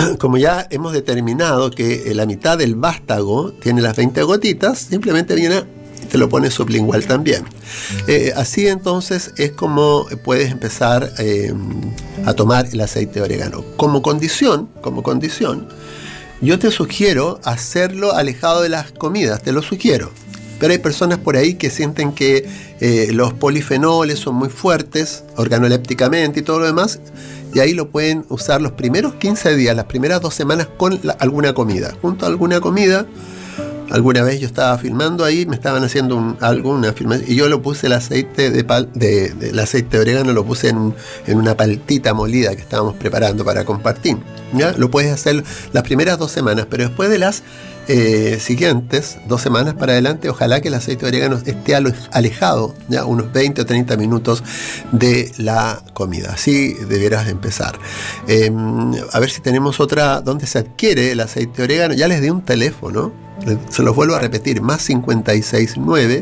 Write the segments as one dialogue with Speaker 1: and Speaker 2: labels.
Speaker 1: como ya hemos determinado que la mitad del vástago tiene las 20 gotitas, simplemente viene y te lo pones sublingual también. Así entonces es como puedes empezar a tomar el aceite de orégano. Como condición, yo te sugiero hacerlo alejado de las comidas, te lo sugiero. Pero hay personas por ahí que sienten que los polifenoles son muy fuertes, organolépticamente y todo lo demás, y ahí lo pueden usar los primeros 15 días, las primeras 2 semanas con alguna comida. Junto a alguna comida, alguna vez yo estaba filmando ahí, me estaban haciendo alguna filmación, y yo lo puse el aceite el aceite de orégano, lo puse en una paltita molida que estábamos preparando para compartir. ¿Ya? Lo puedes hacer las primeras 2 semanas, pero después de las siguientes 2 semanas para adelante, ojalá que el aceite de orégano esté alejado, ya unos 20 o 30 minutos de la comida. Así deberás empezar. A ver si tenemos otra donde se adquiere el aceite de orégano. Ya les di un teléfono, se los vuelvo a repetir, más 569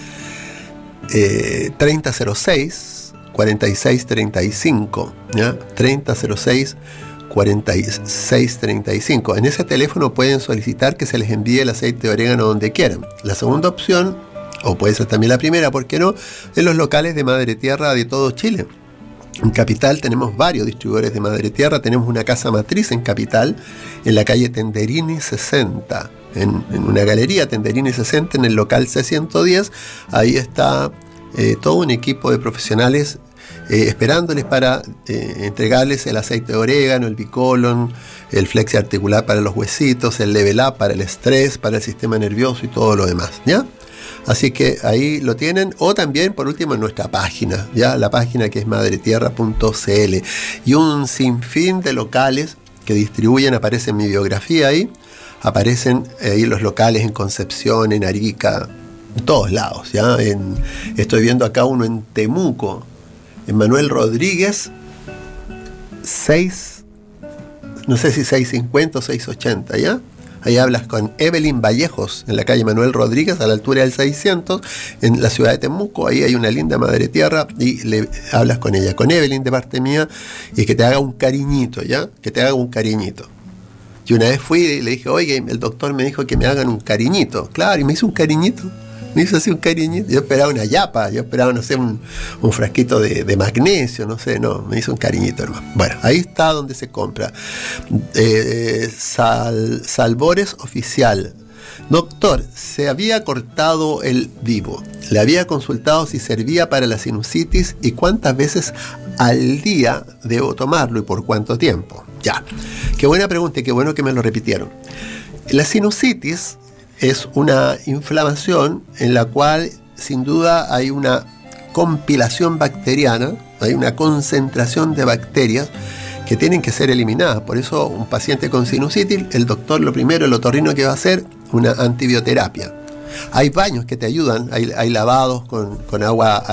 Speaker 1: 3006 4635, ¿ya? 3006 4635. En ese teléfono pueden solicitar que se les envíe el aceite de orégano donde quieran. La segunda opción, o puede ser también la primera, ¿por qué no?, en los locales de Madre Tierra de todo Chile. En Capital tenemos varios distribuidores de Madre Tierra. Tenemos una casa matriz en Capital, en la calle Tenderini 60, en una galería Tenderini 60, en el local C110. Ahí está todo un equipo de profesionales esperándoles para entregarles el aceite de orégano, el Bicolon, el Flexi articular para los huesitos, el Level Up para el estrés, para el sistema nervioso y todo lo demás, ¿ya? Así que ahí lo tienen, o también por último en nuestra página, ¿ya? La página que es madretierra.cl, y un sinfín de locales que distribuyen. Aparece en mi biografía ahí, aparecen ahí los locales en Concepción, en Arica, en todos lados, ¿ya? Estoy viendo acá uno en Temuco, en Manuel Rodríguez 6, no sé si 650 o 680, ¿ya? Ahí hablas con Evelyn Vallejos, en la calle Manuel Rodríguez, a la altura del 600, en la ciudad de Temuco. Ahí hay una linda Madre Tierra, y le hablas con ella, con Evelyn de parte mía, y que te haga un cariñito, ¿ya? Que te haga un cariñito. Y una vez fui y le dije, oye, el doctor me dijo que me hagan un cariñito. Claro, y me hizo un cariñito. Me hizo así un cariñito. Yo esperaba una yapa, yo esperaba, no sé, un frasquito de magnesio, no sé, no, me hizo un cariñito, hermano. Bueno, ahí está donde se compra. Salvores Oficial. Doctor, se había cortado el vivo. Le había consultado si servía para la sinusitis y cuántas veces al día debo tomarlo y por cuánto tiempo. Ya, qué buena pregunta y qué bueno que me lo repitieron. La sinusitis es una inflamación en la cual sin duda hay una compilación bacteriana, hay una concentración de bacterias que tienen que ser eliminadas. Por eso un paciente con sinusitis, el doctor lo primero, el otorrino que va a hacer, una antibioterapia. Hay baños que te ayudan, hay lavados con agua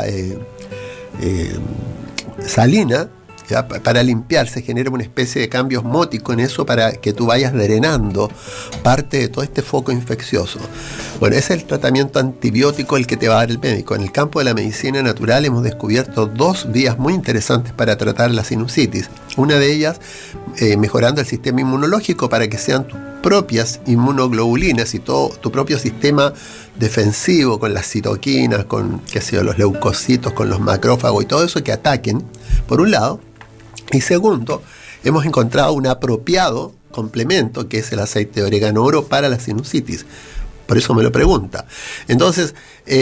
Speaker 1: salina, ¿ya? Para limpiar, se genera una especie de cambio osmótico en eso para que tú vayas drenando parte de todo este foco infeccioso. Bueno, ese es el tratamiento antibiótico el que te va a dar el médico. En el campo de la medicina natural hemos descubierto 2 vías muy interesantes para tratar la sinusitis. Una de ellas, mejorando el sistema inmunológico para que sean tus propias inmunoglobulinas y todo tu propio sistema defensivo, con las citoquinas, con los leucocitos, con los macrófagos y todo eso, que ataquen, por un lado. Y segundo, hemos encontrado un apropiado complemento que es el aceite de orégano oro para la sinusitis. Por eso me lo pregunta. Entonces,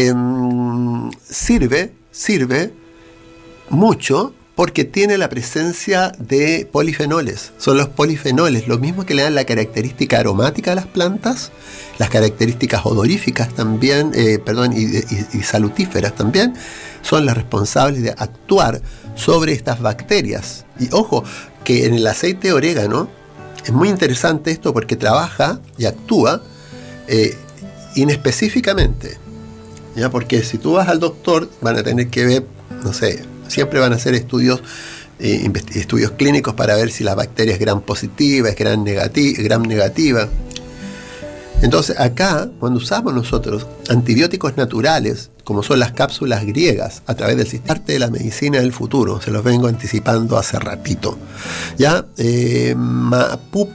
Speaker 1: sirve mucho porque tiene la presencia de polifenoles. Son los polifenoles, lo mismo que le dan la característica aromática a las plantas, las características odoríficas también, y salutíferas también, son las responsables de actuar sobre estas bacterias. Y ojo, que en el aceite de orégano es muy interesante esto porque trabaja y actúa inespecíficamente, ¿ya? Porque si tú vas al doctor, van a tener que ver, no sé, siempre van a hacer estudios clínicos para ver si la bacteria es gram positiva, es gram negativa. Entonces acá, cuando usamos nosotros antibióticos naturales, como son las cápsulas griegas, a través del sistema, parte de la medicina del futuro, se los vengo anticipando hace ratito. Ya, Mapup